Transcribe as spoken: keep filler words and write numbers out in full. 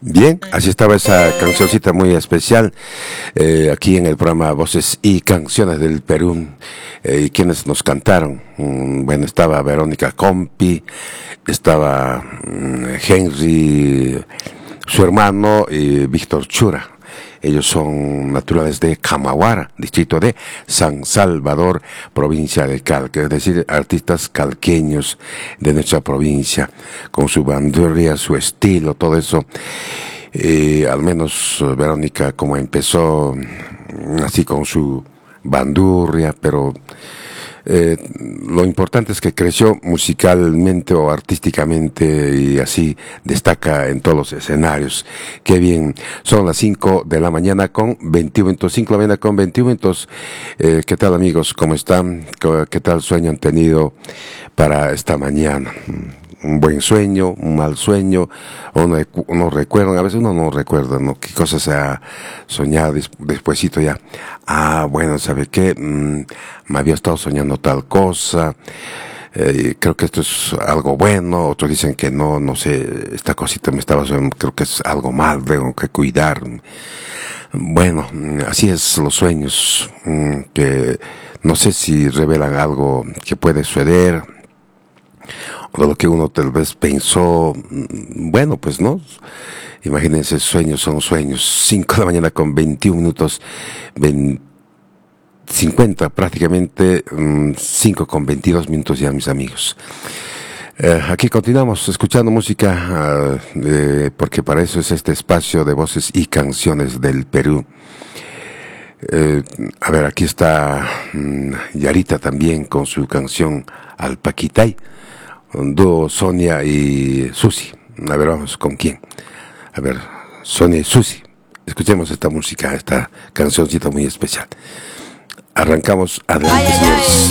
Bien, así estaba esa cancioncita muy especial eh, aquí en el programa Voces y Canciones del Perú. Eh, y quienes nos cantaron, mm, bueno, estaba Verónica Compi, estaba mm, Henry, su hermano, y Víctor Chura. Ellos son naturales de Camaguara, distrito de San Salvador, provincia de Calca, es decir, artistas calqueños de nuestra provincia, con su bandurria, su estilo, todo eso. Eh, al menos Verónica, como empezó así con su bandurria, pero eh, lo importante es que creció musicalmente o artísticamente y así destaca en todos los escenarios. Qué bien, son las cinco de la mañana con veintiún minutos, cinco de la mañana con veintiún minutos. Eh, ¿Qué tal, amigos? ¿Cómo están? ¿Qué tal sueño han tenido para esta mañana? Un buen sueño, un mal sueño, uno, uno recuerda, a veces uno no recuerda, ¿no? Qué cosas se ha soñado des, despuesito ya. Ah, bueno, ¿sabe qué? Mm, me había estado soñando tal cosa, eh, creo que esto es algo bueno, otros dicen que no, no sé, esta cosita me estaba soñando, creo que es algo mal, tengo que cuidar. Bueno, así es los sueños, que no sé si revelan algo que puede suceder, o lo que uno tal vez pensó. Bueno, pues no, imagínense, sueños son sueños. Cinco de la mañana con veintiún minutos, cincuenta prácticamente, cinco con veintidós minutos ya, mis amigos. Eh, aquí continuamos escuchando música, uh, eh, porque para eso es este espacio de voces y canciones del Perú. Eh, a ver, aquí está um, Yarita también con su canción Alpaquitay. Un dúo, Sonia y Susi. A ver, vamos, ¿con quién? A ver, Sonia y Susi. Escuchemos esta música, esta cancioncita muy especial. Arrancamos adelante, señores.